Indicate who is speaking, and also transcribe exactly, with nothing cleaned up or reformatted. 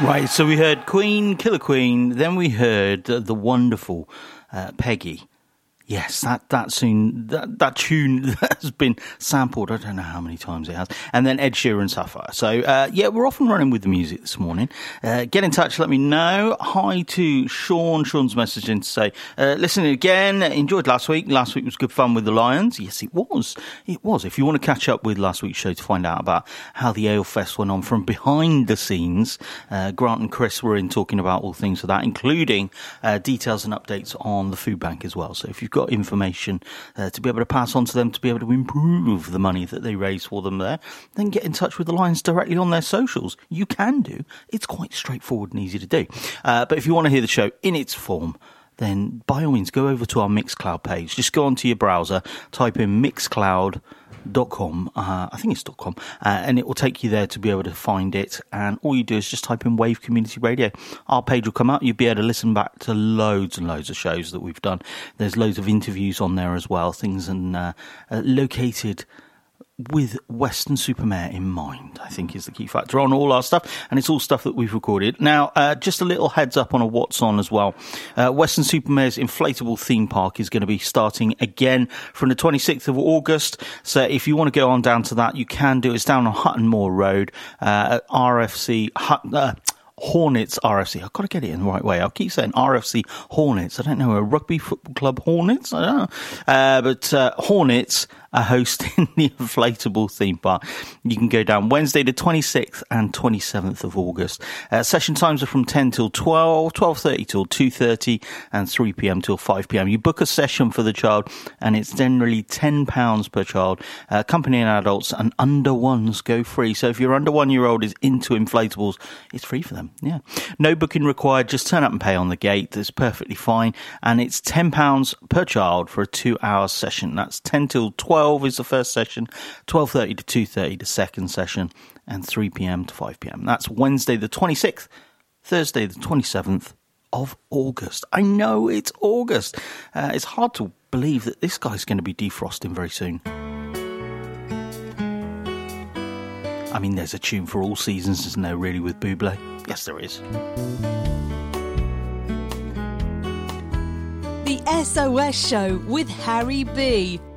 Speaker 1: Right, so we heard Queen, Killer Queen, then we heard uh, the wonderful uh, Peggy. Yes, that that soon that, that tune has been sampled. I don't know how many times it has. And then Ed Sheeran, Sapphire. So uh, yeah, we're off and running with the music this morning. Uh, get in touch, let me know. Hi to Sean. Sean's messaging to say, uh, listening again. Enjoyed last week. Last week was good fun with the Lions. Yes, it was. It was. If you want to catch up with last week's show to find out about how the Ale Fest went on from behind the scenes, uh, Grant and Chris were in talking about all things of that, including uh, details and updates on the food bank as well. So if you've got information uh, to be able to pass on to them to be able to improve the money that they raise for them there, then get in touch with the Lions directly on their socials. You can do. It's quite straightforward and easy to do. Uh, but if you want to hear the show in its form, then by all means go over to our Mixcloud page. Just go onto your browser, type in Mixcloud dot com, uh, I think it's .com, uh, and it will take you there to be able to find it. And all you do is just type in Wave Community Radio. Our page will come up. You'll be able to listen back to loads and loads of shows that we've done. There's loads of interviews on there as well, things and uh, uh, located with Weston-super-Mare in mind, I think is the key factor on all our stuff, and it's all stuff that we've recorded. Now, uh, just a little heads up on a what's on as well. Uh, Weston-super-Mare's inflatable theme park is going to be starting again from the twenty-sixth of August, so if you want to go on down to that, you can do it. It's down on Hutton Moor Road, uh, at R F C Hut, uh, Hornets R F C. I've got to get it in the right way. I'll keep saying R F C Hornets. I don't know, a rugby football club Hornets? I don't know. Uh, but uh, Hornets are hosting the inflatable theme park. You can go down Wednesday the twenty-sixth and twenty-seventh of August. Uh, session times are from ten till twelve, twelve thirty till two thirty, and three p.m. till five p.m. You book a session for the child, and it's generally ten pounds per child. Uh, company and adults and under ones go free. So if your under one-year-old is into inflatables, it's free for them. Yeah. No booking required. Just turn up and pay on the gate. That's perfectly fine. And it's ten pounds per child for a two-hour session. That's ten till twelve is the first session, twelve thirty to two thirty the second session, and three p.m. to five p.m. That's Wednesday the twenty-sixth, Thursday the twenty-seventh of August. I know it's August. Uh, it's hard to believe that this guy's going to be defrosting very soon. I mean, there's a tune for all seasons, isn't there, really, with Bublé? Yes, there is.
Speaker 2: The S O S Show with Harry B.